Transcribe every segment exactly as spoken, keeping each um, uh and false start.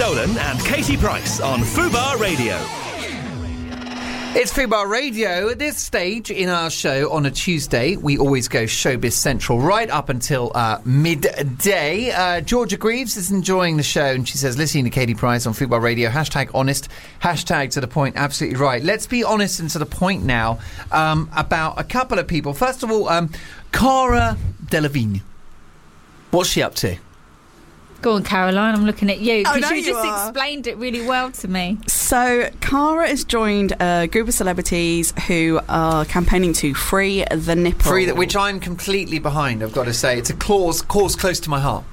Dolan and Katie Price on Fubar Radio. It's Fubar Radio. At this stage in our show on a Tuesday, we always go Showbiz Central right up until uh, midday. Uh, Georgia Greaves is enjoying the show and she says, listening to Katie Price on Fubar Radio, hashtag honest, hashtag to the point, absolutely right. Let's be honest and to the point now um, about a couple of people. First of all, um, Cara Delevingne. What's she up to? Go on, Caroline, I'm looking at you. Oh, Because no, you you just are. explained it really well to me. So, Cara has joined a group of celebrities who are campaigning to free the nipple. Free that, which I'm completely behind, I've got to say. It's a cause, cause close to my heart.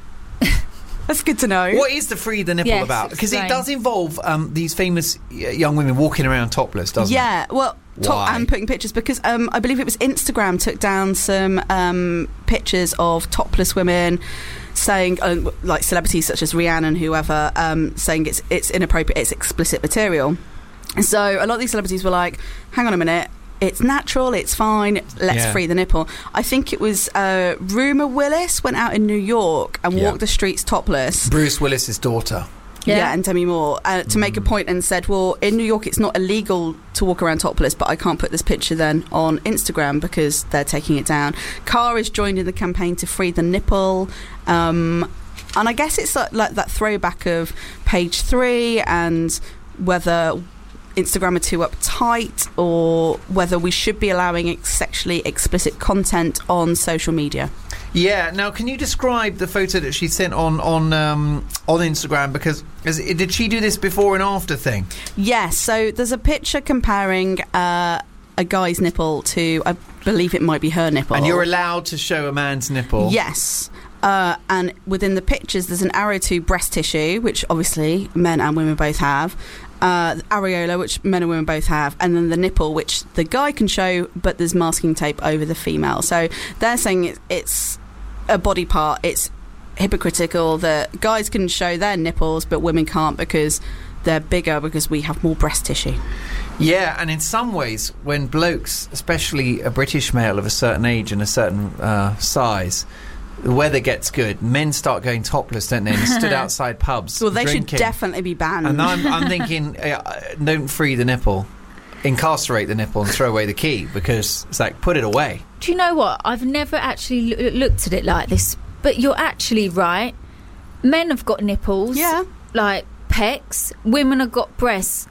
That's good to know. What is the free the nipple Yes, about? Because it explain. does involve um, these famous y- young women walking around topless, doesn't it? Yeah, well, top Why? and putting pictures because um, I believe it was Instagram took down some um, pictures of topless women saying, uh, like celebrities such as Rihanna and whoever, um, saying it's it's inappropriate, it's explicit material. So a lot of these celebrities were like, hang on a minute, it's natural, it's fine, let's Yeah. free the nipple. I think it was uh, Rumer Willis went out in New York and Yeah. walked the streets topless. Bruce Willis's daughter. Yeah, Yeah. and Demi Moore uh, to make a point and said, well, in New York it's not illegal to walk around topless, but I can't put this picture then on Instagram because they're taking it down. Cara has joined in the campaign to free the nipple, um, and I guess it's like, like that throwback of Page Three and whether Instagram are too uptight or whether we should be allowing ex- sexually explicit content on social media. Yeah. Now, can you describe the photo that she sent on on um, on Instagram? Because is, did she do this before and after thing? Yes, so there's a picture comparing uh, a guy's nipple to, I believe it might be her nipple. And you're allowed to show a man's nipple. Yes. Uh, and within the pictures, there's an arrow to breast tissue, which obviously men and women both have. Uh, areola, which men and women both have, and then the nipple, which the guy can show, but there's masking tape over the female. So they're saying it, it's a body part. It's hypocritical that guys can show their nipples, but women can't because they're bigger because we have more breast tissue. Yeah, and in some ways, when blokes, especially a British male of a certain age and a certain uh, size, the weather gets good, men start going topless, don't they? And stood outside pubs. Well, they drinking. should definitely be banned. And I'm, I'm thinking, uh, don't free the nipple, incarcerate the nipple and throw away the key, because it's like, put it away. Do you know what? I've never actually l- looked at it like this, but you're actually right. Men have got nipples, Yeah. like pecs. Women have got breasts.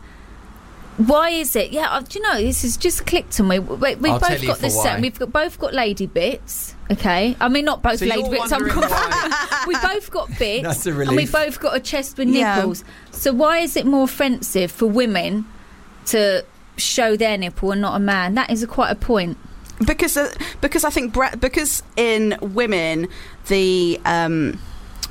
Why is it? Yeah, uh, do you know, this has just clicked to me. We, we've I'll tell both you got for the why. same. We've got, both got lady bits. Okay, I mean not both So lady you're bits. I'm wondering confused. why- We've both got bits, That's a and we've relief. both got a chest with Yeah. nipples. So why is it more offensive for women to show their nipple and not a man? That is a, quite a point. Because uh, because I think bre- because in women the um,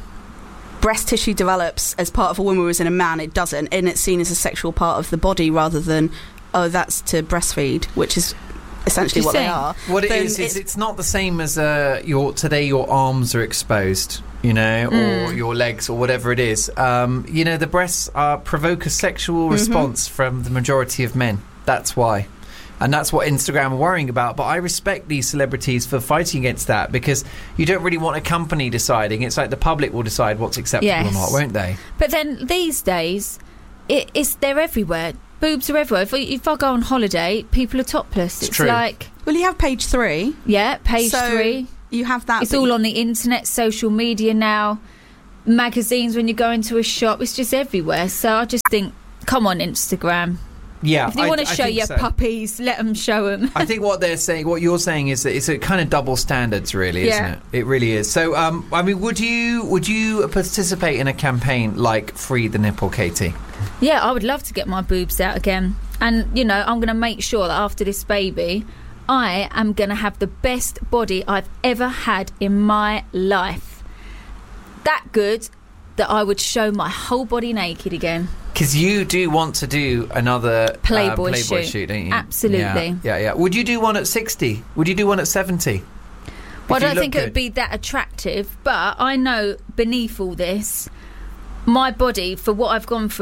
breast tissue develops as part of a woman, whereas in a man it doesn't, and it's seen as a sexual part of the body rather than, oh, that's to breastfeed, which is essentially You're what they saying- are. What it Then is, is it's- it's not the same as uh, your today your arms are exposed, you know, or your legs or whatever it is. Um, you know, the breasts are, provoke a sexual response from the majority of men. That's why. And that's what Instagram are worrying about. But I respect these celebrities for fighting against that, because you don't really want a company deciding. It's like the public will decide what's acceptable Yes. or not, won't they? But then these days, it, it's they're everywhere. Boobs are everywhere. If, I- if I go on holiday, people are topless. It's It's, true. like, Well, you have page three. yeah, page So three. You have that. It's but all on the internet, social media now, magazines when you go into a shop. It's just everywhere. So I just think, come on, Instagram. Yeah. If you I- want to I show think your so. puppies, let them show them. I think what they're saying, what you're saying, is that it's a kind of double standards, really, isn't Yeah. it? It really is. So, um, I mean, would you would you participate in a campaign like Free the Nipple, Katie? Yeah, I would love to get my boobs out again. And, you know, I'm going to make sure that after this baby, I am going to have the best body I've ever had in my life. That good that I would show my whole body naked again. Because you do want to do another uh, Playboy Playboy shoot. shoot, don't you? Absolutely. Yeah, yeah, yeah. Would you do one at sixty? Would you do one at seventy? Well, If I you don't think look it would be that attractive, but I know beneath all this, my body, for what I've gone through,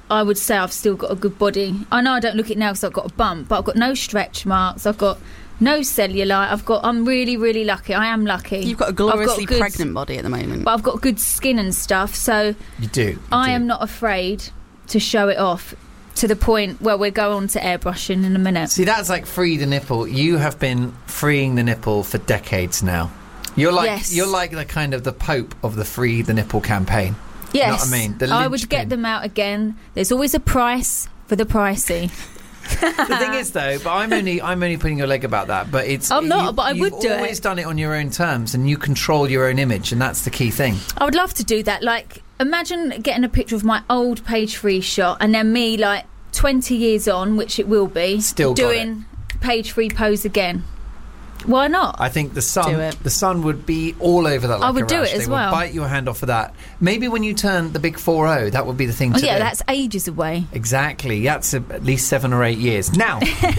I would say I've still got a good body. I know I don't look it now because I've got a bump, but I've got no stretch marks. I've got no cellulite. I've got. I'm really, really lucky. I am lucky. You've got a gloriously got good, pregnant body at the moment. but I've got good skin and stuff. So You do. You I do. am not afraid to show it off to the point where we'll go on to airbrushing in a minute. See, that's like free the nipple. You have been freeing the nipple for decades now. You're like Yes. you're like the kind of the Pope of the free the nipple campaign. Yes, You know what I mean? The I would linchpin. get them out again. There's always a price for the pricey. The thing is, though, but I'm only I'm only putting your leg about that. But it's I'm not, you- but I you've would do it. always done it on your own terms, and you control your own image, and that's the key thing. I would love to do that. Like, imagine getting a picture of my old page three shot and then me, like, twenty years on, which it will be, Still got doing page three pose again. Why not? I think the sun, Do it. the sun would be all over that. Like I would a do rash. it as they well. Would bite your hand off for that. Maybe when you turn the big four zero, that would be the thing Oh, to yeah, do. that's ages away. Exactly. That's a, at least seven or eight years. Now,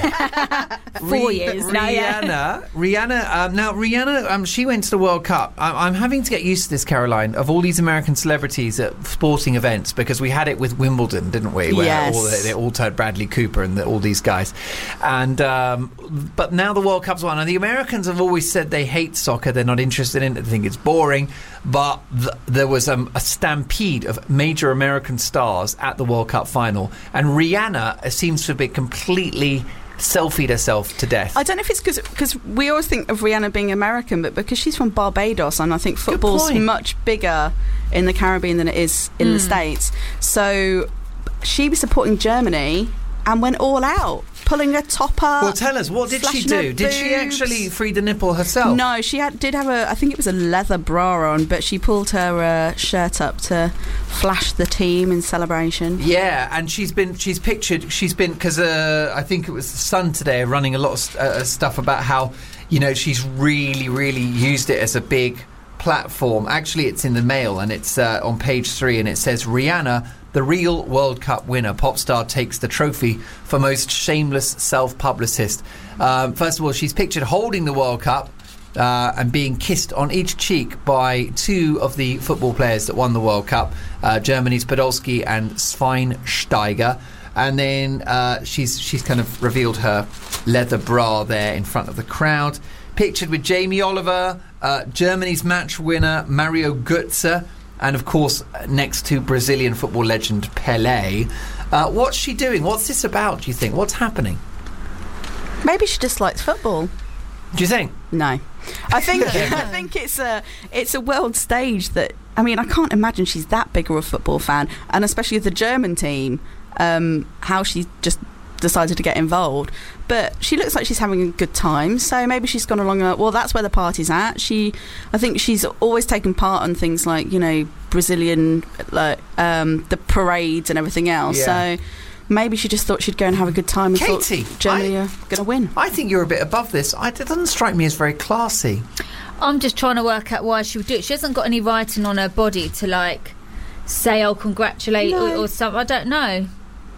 Four years now, yeah. Rihanna, Rihanna. Um, now, Rihanna. Um, she went to the World Cup. I'm, I'm having to get used to this, Caroline, of all these American celebrities at sporting events, because we had it with Wimbledon, didn't we? Where Yes. all the, they all turned Bradley Cooper and the, all these guys. And um, but now the World Cup's on, and the Americans have always said they hate soccer. They're not interested in it. They think it's boring. But th- there was um, a stampede of major American stars at the World Cup final, and Rihanna seems to have been completely selfied herself to death. I don't know if it's because we always think of Rihanna being American, but because she's from Barbados, and I think football's point. much bigger in the Caribbean than it is in Hmm. the States. So she was supporting Germany and went all out, pulling a top up. Well, tell us, what did she flashing her do? Did she boobs. actually free the nipple herself? No, she had, did have a, I think it was a leather bra on, but she pulled her uh, shirt up to flash the team in celebration. Yeah, and she's been she's pictured she's been because uh, I think it was the Sun today running a lot of uh, stuff about how, you know, she's really really used it as a big platform. Actually, it's in the Mail and it's uh, on page three, and it says Rihanna, the real World Cup winner, pop star takes the trophy for most shameless self-publicist. Um, first of all, she's pictured holding the World Cup uh, and being kissed on each cheek by two of the football players that won the World Cup, uh, Germany's Podolski and Schweinsteiger. And then uh, she's she's kind of revealed her leather bra there in front of the crowd. Pictured with Jamie Oliver, uh, Germany's match winner Mario Götze, and of course next to Brazilian football legend Pelé. Uh, what's she doing? What's this about, do you think? What's happening? Maybe she just likes football. Do you think? No, I think I think it's a it's a world stage that, I mean, I can't imagine she's that big of a football fan, and especially the German team. Um, how she just decided to get involved, but she looks like she's having a good time. So maybe she's gone along. A, well, that's where the party's at. She, I think she's always taken part on things like, you know, Brazilian, like um, the parades and everything else. Yeah. So maybe she just thought she'd go and have a good time and Katie, thought Germany I- are going to win. I think you're a bit above this. I, it doesn't strike me as very classy. I'm just trying to work out why she would do it. She hasn't got any writing on her body to, like, say, oh, congratulate No. or, or something. I don't know.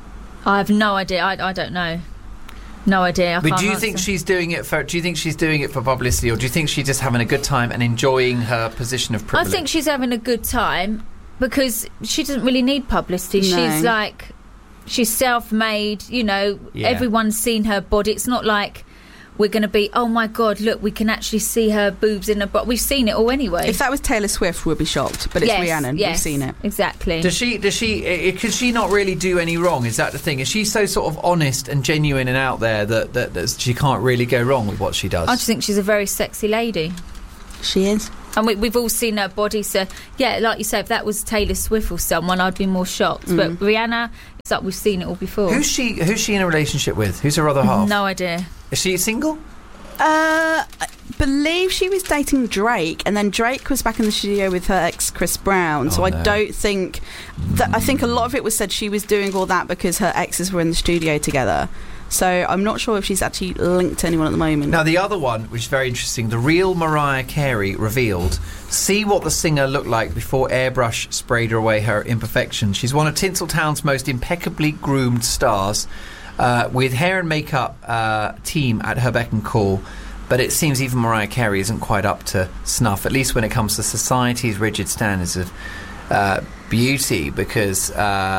I have no idea. I, I don't know. No idea. I But can't do you answer. think she's doing it for? Do you think she's doing it for publicity, or do you think she's just having a good time and enjoying her position of I privilege? think she's having a good time because she doesn't really need publicity. No. She's like, she's self-made. You know, Yeah. everyone's seen her body. It's not like we're going to be, oh my God, look, we can actually see her boobs in her butt. We've seen it all anyway. If that was Taylor Swift, we'd be shocked. But it's yes, Rhiannon. yes, We've seen it. Exactly. Does she? Does she? i- Could she not really do any wrong? Is that the thing? Is she so sort of honest and genuine and out there that, that, that she can't really go wrong with what she does? I just think she's a very sexy lady. She is. And we, we've all seen her body, so yeah, like you say, if that was Taylor Swift or someone, I'd be more shocked. Mm. But Rihanna, it's like we've seen it all before. Who's she? Who's she in a relationship with? Who's her other half? No idea. Is she single? Uh, I believe she was dating Drake, and then Drake was back in the studio with her ex Chris Brown. So Oh, I no. don't think that. I think a lot of it was said she was doing all that because her exes were in the studio together. So I'm not sure if she's actually linked to anyone at the moment. Now, the other one, which is very interesting, the real Mariah Carey revealed. See what the singer looked like before airbrush sprayed away her imperfections. She's one of Tinseltown's most impeccably groomed stars, uh, with hair and makeup uh, team at her beck and call. But it seems even Mariah Carey isn't quite up to snuff, at least when it comes to society's rigid standards of uh, beauty, because uh,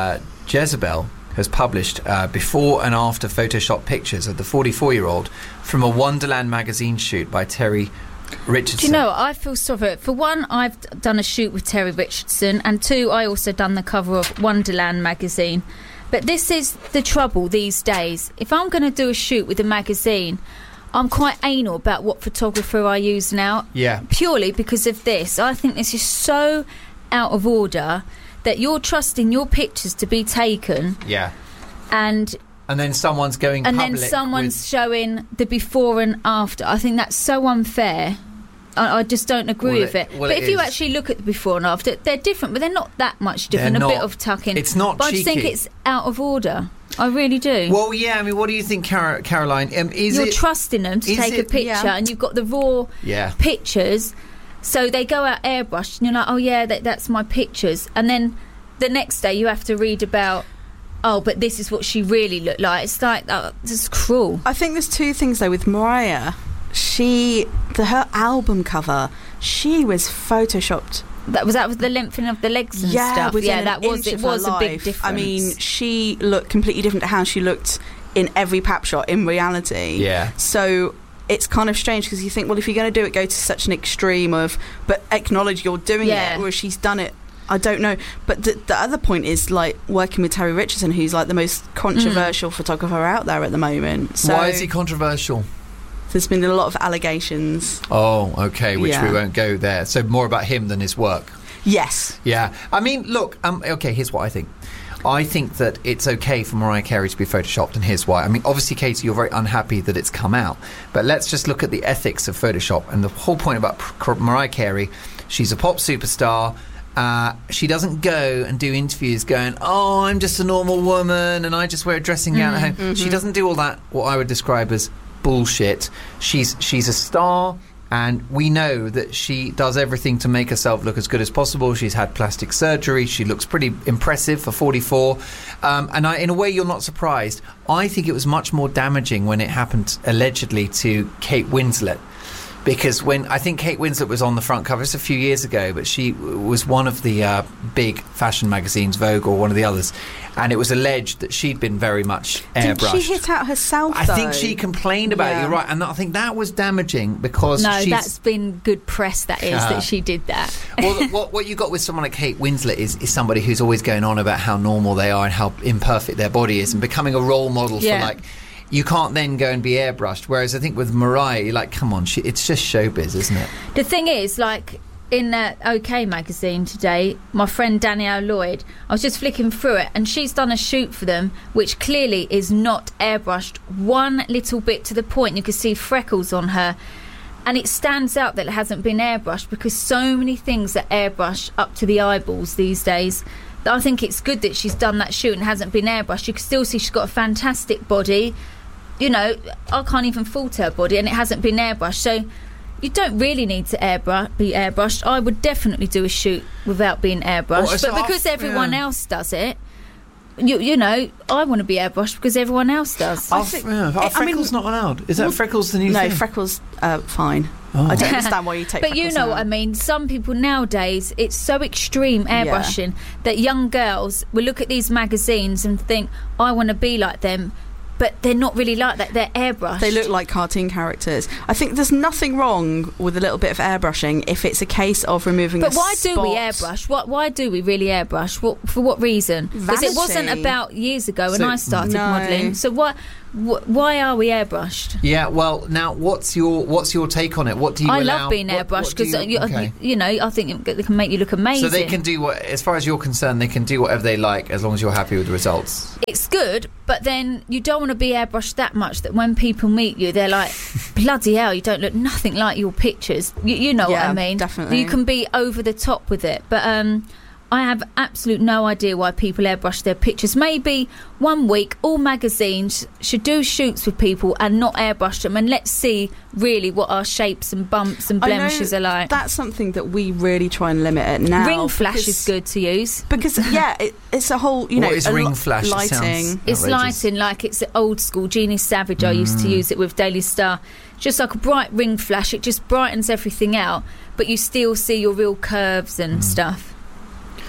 Jezebel has published uh, before and after Photoshop pictures of the forty-four-year-old from a Wonderland magazine shoot by Terry Richardson. Do you know what? I feel sorry for it. For one, I've d- done a shoot with Terry Richardson, and two, I also done the cover of Wonderland magazine. But this is the trouble these days. If I'm going to do a shoot with a magazine, I'm quite anal about what photographer I use now. Yeah. Purely because of this. I think this is so out of order that you're trusting your pictures to be taken. Yeah. And and then someone's going and public then someone's with... showing the before and after. I think that's so unfair. I, I just don't agree well, with it. it well, but it if you is. actually look at the before and after, they're different, but they're not that much different. They're a bit not. of tucking. It's not But I just think cheeky. it's out of order. I really do. Well, yeah, I mean, what do you think, Car- Caroline? Um, is You're it... trusting them to is take a it- picture, yeah. and you've got the raw Yeah. pictures. So they go out airbrushed, and you're like, oh yeah, that, that's my pictures. And then the next day you have to read about, oh, but this is what she really looked like. It's like, oh, this is cruel. I think there's two things though with Mariah. She, the her album cover, she was photoshopped. That was that was the lengthening of the legs and yeah, stuff. within Yeah, an that was inch it of her was a big life. difference. I mean, she looked completely different to how she looked in every pap shot in reality. Yeah. So it's kind of strange because you think, well, if you're going to do it, go to such an extreme of, but acknowledge you're doing Yeah. it, or she's done it. I don't know. But the, the other point is, like, working with Terry Richardson, who's like the most controversial mm. photographer out there at the moment. So why is he controversial? There's been a lot of allegations. Oh, okay, which Yeah. we won't go there. So more about him than his work. Yes. Yeah. I mean, look, um, okay, here's what I think. I think that it's okay for Mariah Carey to be photoshopped, and here's why. I mean, obviously, Katie, you're very unhappy that it's come out, but let's just look at the ethics of Photoshop. And the whole point about Pr- Mariah Carey, she's a pop superstar. Uh, she doesn't go and do interviews going, oh, I'm just a normal woman and I just wear a dressing gown at home. Mm-hmm. She doesn't do all that, what I would describe as bullshit. She's she's a star, and we know that she does everything to make herself look as good as possible. She's had plastic surgery. She looks pretty impressive for forty-four. Um, and I, in a way, you're not surprised. I think it was much more damaging when it happened, allegedly, to Kate Winslet. Because when I think Kate Winslet was on the front cover, it's a few years ago, but she w- was one of the uh, big fashion magazines, Vogue or one of the others, and it was alleged that she'd been very much airbrushed. Did she hit out herself, I though? think she complained about Yeah. it, you're right, and I think that was damaging because no, she's... that's been good press. That is Uh, that she did that. well, the- what, what you got with someone like Kate Winslet is, is somebody who's always going on about how normal they are and how imperfect their body is, and becoming a role model Yeah. for, like... You can't then go and be airbrushed. Whereas I think with Mariah, you're like, come on, she, it's just showbiz, isn't it? The thing is, like in that OK magazine today, my friend Danielle Lloyd, I was just flicking through it, and she's done a shoot for them, which clearly is not airbrushed one little bit, to the point you can see freckles on her. And it stands out that it hasn't been airbrushed, because so many things are airbrushed up to the eyeballs these days. That I think it's good that she's done that shoot and hasn't been airbrushed. You can still see she's got a fantastic body. You know, I can't even fault her body, and it hasn't been airbrushed. So you don't really need to airbrush, be airbrushed. I would definitely do a shoot without being airbrushed. Well, it's but half- because everyone yeah. else does it, you you know, I want to be airbrushed because everyone else does. Are, think- yeah, are I mean- freckles not allowed? Is that freckles the new No, thing? freckles, uh, fine. Oh. I don't understand why you take But you freckles know out. what I mean. Some people nowadays, it's so extreme airbrushing that young girls will look at these magazines and think, I want to be like them. But they're not really like that. They're airbrushed. They look like cartoon characters. I think there's nothing wrong with a little bit of airbrushing if it's a case of removing But a why spot. do we airbrush? What? Why do we really airbrush? What, for what reason? Because it wasn't Vanity. about years ago when So- I started No. modelling. So what? Wh- why are we airbrushed? Yeah, well, now what's your what's your take on it? What do you I allow? love being what- airbrushed what do because you, you, okay. you know I think it can make you look amazing. So they can do what, as far as you're concerned, they can do whatever they like as long as you're happy with the results. It's good, but then you don't want to be airbrushed that much that when people meet you, they're like, bloody hell, you don't look nothing like your pictures. You, you know Yeah, what I mean? definitely. You can be over the top with it, but um, I have absolute no idea why people airbrush their pictures. Maybe one week all magazines should do shoots with people and not airbrush them, and let's see really what our shapes and bumps and I know blemishes are like. That's something that we really try and limit it now. Ring flash because- is good to use. Because, yeah, it, it's a whole, you know... What is a ring lo- flash? It Lighting. sounds- It's Outrageous. lighting like it's old school. Jeannie Savage, I used to Mm. use it with Daily Star. Just like a bright ring flash, it just brightens everything out, but you still see your real curves and Mm. stuff.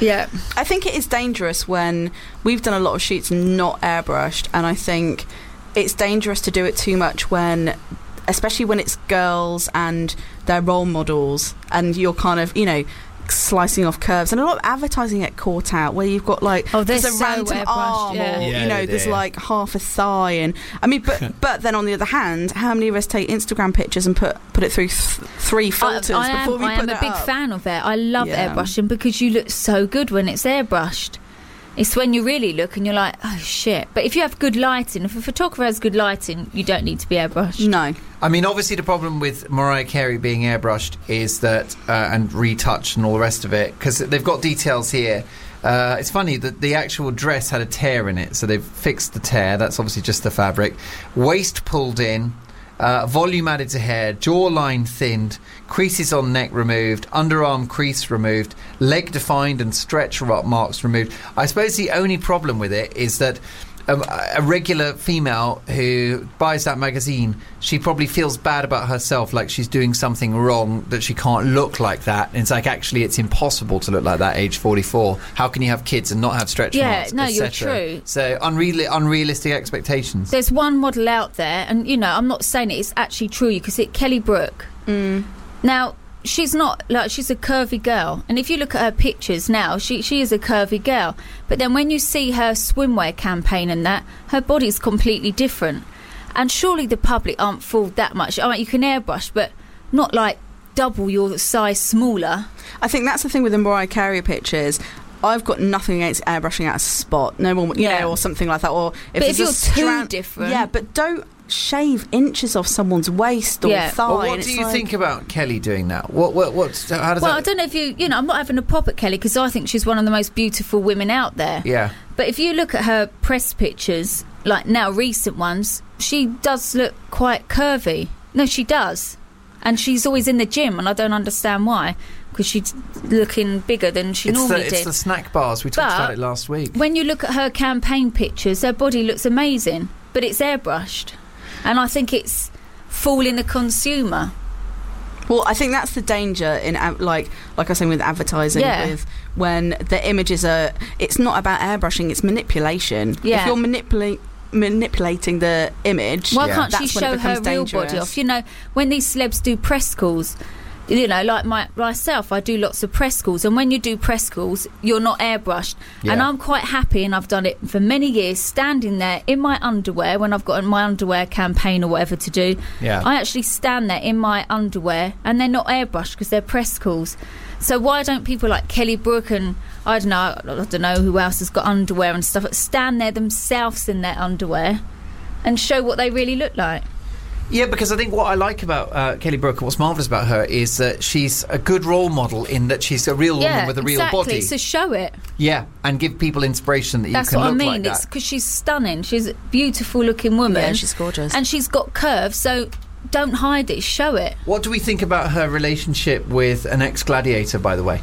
Yeah. I think it is dangerous when we've done a lot of shoots not airbrushed, and I think it's dangerous to do it too much when, especially when it's girls and their role models, and you're kind of, you know, slicing off curves, and a lot of advertising get caught out where you've got like oh, there's a so random airbrushed, arm yeah. or Yeah, you know they there's do. like half a thigh, and I mean but but then on the other hand, how many of us take Instagram pictures and put put it through th- three filters I, I before am, we I put am a it big up? fan of it. I love Yeah. airbrushing because you look so good when it's airbrushed. It's when you really look and you're like, oh shit. But if you have good lighting, if a photographer has good lighting, you don't need to be airbrushed. No. I mean, obviously the problem with Mariah Carey being airbrushed is that, uh, and retouched and all the rest of it, because they've got details here. Uh, it's funny that the actual dress had a tear in it, so they've fixed the tear. That's obviously just the fabric. Waist pulled in, uh, volume added to hair, jawline thinned, creases on neck removed, underarm crease removed, leg defined and stretch marks removed. I suppose the only problem with it is that Um, a regular female who buys that magazine, she probably feels bad about herself, like she's doing something wrong, that she can't look like that. And it's like, actually, it's impossible to look like that age forty-four. How can you have kids and not have stretch Yeah, marks? no, et you're cetera? true. So unreal- unrealistic expectations. There's one model out there, and you know, I'm not saying it, it's actually true. You can see it, Kelly Brook. Mm. Now, she's not like she's a curvy girl, and if you look at her pictures now, she she is a curvy girl. But then when you see her swimwear campaign and that, her body's completely different. And surely the public aren't fooled that much. I mean, you can airbrush, but not like double your size smaller. I think that's the thing with the Mariah Carey pictures. I've got nothing against airbrushing out a spot, no one, you Yeah. know, or something like that. Or if But if there's a you're too strand- different- yeah, but don't shave inches off someone's waist or Yeah. thigh. Well, and what it's do you like- think about Kelly doing that? What? What? What's, how does Well, that? I don't know if you, you know, I'm not having a pop at Kelly because I think she's one of the most beautiful women out there. Yeah. But if you look at her press pictures, like now recent ones, she does look quite curvy. No, she does. And she's always in the gym, and I don't understand why, because she's looking bigger than she It's normally the, did. it's the snack bars. We talked But about it last week. When you look at her campaign pictures, her body looks amazing, but it's airbrushed. And I think it's fooling the consumer. Well, I think that's the danger in ad- like like I was saying with advertising, Yeah. with when the images are. It's not about airbrushing; it's manipulation. Yeah. If you're manipulating manipulating the image, Why Yeah. can't she that's when it show her becomes real dangerous. body off? You know, when these celebs do press calls, you know, like my, myself, I do lots of press calls, and when you do press calls, you're not airbrushed. And Yeah. I'm quite happy, and I've done it for many years, standing there in my underwear when I've got my underwear campaign or whatever to do. Yeah. I actually stand there in my underwear, and they're not airbrushed because they're press calls. So why don't people like Kelly Brook and I don't know, I don't know who else has got underwear and stuff, stand there themselves in their underwear and show what they really look like? Yeah, because I think what I like about uh, Kelly Brook, and what's marvellous about her, is that she's a good role model in that she's a real woman with a real exactly. body. So show it. Yeah, and give people inspiration that you That's can what I look mean. like It's that. because she's stunning. She's a beautiful looking woman. Yeah, she's gorgeous. And she's got curves, so don't hide it. Show it. What do we think about her relationship with an ex-gladiator, by the way?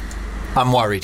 I'm worried.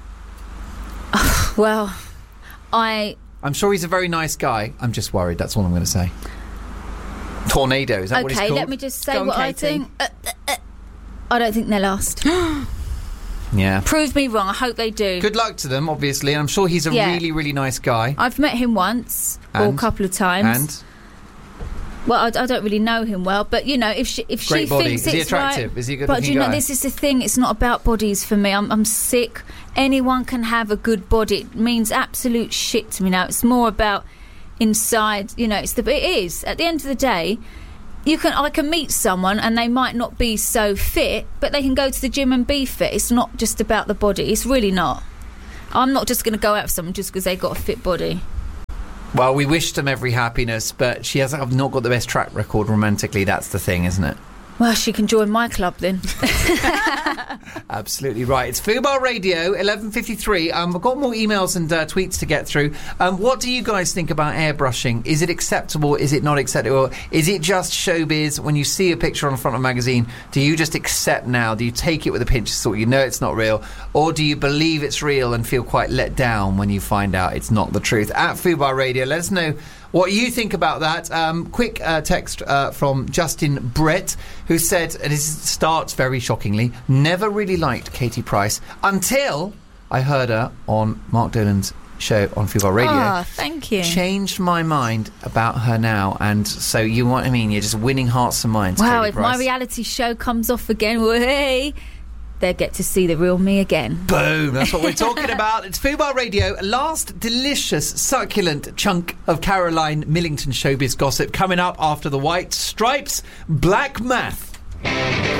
Well, I... I'm sure he's a very nice guy. I'm just worried. That's all I'm going to say. Tornado, is that what it's Okay, called? let me just say Go on, what I Katie. think. Uh, uh, uh, I don't think they're last. Yeah. Prove me wrong. I hope they do. Good luck to them, obviously. I'm sure he's a Yeah. really, really nice guy. I've met him once or And? a couple of times. And Well, I, I don't really know him well, but you know, if she if great she body. thinks Is he it's attractive? right, Is he a good but looking you know, guy? this is the thing. It's not about bodies for me. I'm I'm sick. Anyone can have a good body. It means absolute shit to me now. It's more about inside. You know, it's the it is at the end of the day. You can I can meet someone and they might not be so fit, but they can go to the gym and be fit. It's not just about the body. It's really not. I'm not just going to go out with someone just because they got a fit body. Well, we wish them every happiness, but she has I've not got the best track record romantically. That's the thing, isn't it? Well, she can join my club then. Absolutely right. It's Fubar Radio, eleven fifty-three. Um, I've got more emails and uh, tweets to get through. Um, what do you guys think about airbrushing? Is it acceptable? Is it not acceptable? Is it just showbiz? When you see a picture on the front of a magazine, do you just accept now? Do you take it with a pinch of salt? You know it's not real. Or do you believe it's real and feel quite let down when you find out it's not the truth? At Fubar Radio, let us know what you think about that. Um, quick uh, text uh, from Justin Brett, who said, and this starts very shockingly, never really liked Katie Price until I heard her on Mark Dolan's show on Fubar Radio. Oh, thank you. Changed my mind about her now, and so you know what I mean? You're just winning hearts and minds. Wow, Katie if Price. my reality show comes off again, well, hey, they'll get to see the real me again. Boom, that's what we're talking about. It's Fubar Radio. Last delicious, succulent chunk of Caroline Millington showbiz gossip coming up after the White Stripes Black Math.